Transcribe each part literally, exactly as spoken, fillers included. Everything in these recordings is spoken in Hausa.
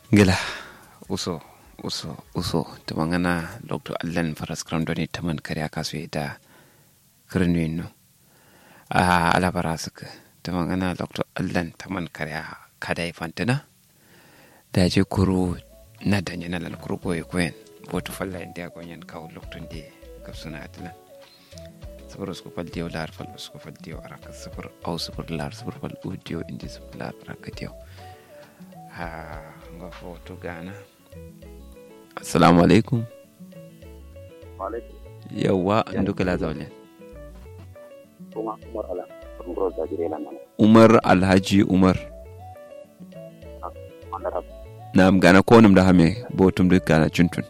Gila uso uso uso to mangana doctor Allen faras kram doni taman kariya kasu ita kirni no a ala barasuka to mangana doctor Allen taman kariya kada ifantana da je kuru na danya na lan kuru boye kwen boto falla india gonyen kaw loktun di kapsuna atlan sabur usku fal dio lar fal usku fal dio araka sabur au sabur lar sabur fal audio indi sabur lar araka dio ha nga foto gana. Assalamu alaikum. Wa alaikum. Yawa nduka la zawle. Kuma Umar Ala. Umar Zagire lan. Umar Alhaji Umar. Mandara. Nam gana ko num da hame botum de gana chuntun.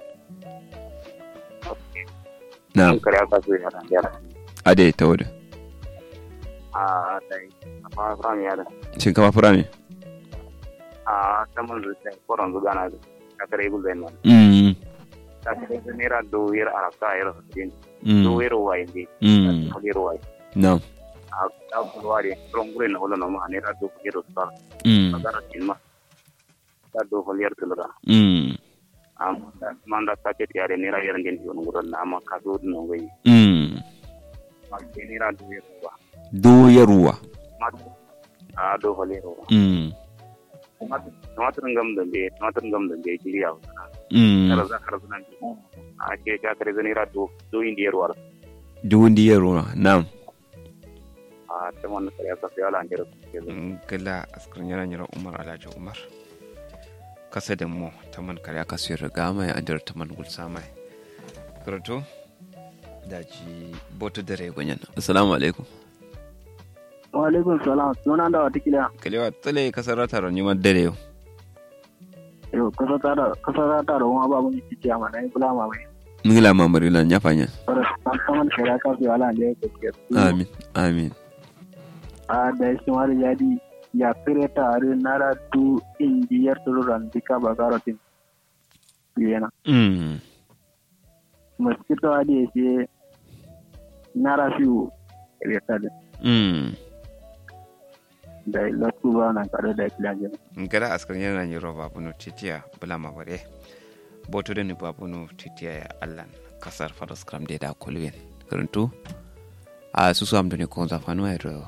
Nam Kare aka so ya ran yara. ade tawda. Ah dai. Amma ran yara. Shin kama furami? Ah taman rutai koran zugana ka kare gulben man. Mm. Ta kare nera do yer araka yer din. Mm. Do yer wai di. Mm. Yer wai. No. Ah ta bulwari rongure na hola no ma nera do yer sta. Mm. Agara tilma. Ta do hol yer tilra. Mm. Am manda ta ke yare nera yer din yon nguron na ma ka do no gai. Mm. Ma nera do yer wa. Do yaruwa. Ma ah do hol yer wa. Mm. Tumatir ngam da be tumatir ngam da be kiriya Mm. kala za kala nan a ke ka kare zani ra do do indiyar war Do ndi yaruwa. Nam. a ta wannan kare ka sai ala ndira ke zo Gala askar nyara nyara Umar Alhaji Umar. Kasa da mu taman kare aka su riga mai adar taman gulsa mai. Karato daji boto dare gonyan. Assalamu alaikum. Wa alaikum salam. Suna da wata kila. Kalewa tsale kasar taron yi dare yau. Yo, kasa tara, kasa tara wa ba mun ci ama na kula ma mai. Ngila mamari lan ya fanya. Para saman kira ka fi ala ne ke ke. Amin. Amin. A da shi mari jadi ya fireta are nara tu indiyar tururan dika bagaratin. Yana. Mm. Mosquito adi shi nara fiu retade. Mm. Da latu ba na kare da kilanje. Ngara askar yana yi roba bunu titiya bula mabare. Boto da ni babunu titiya ya Allan kasar faras kram da da kolwen. Karantu a su su amdani ko zafanu ya